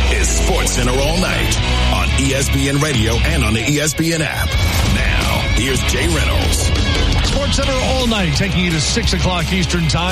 is SportsCenter All Night on ESPN Radio and on the ESPN app. Now, here's Jay Reynolds. SportsCenter All Night, taking you to 6 o'clock Eastern Time.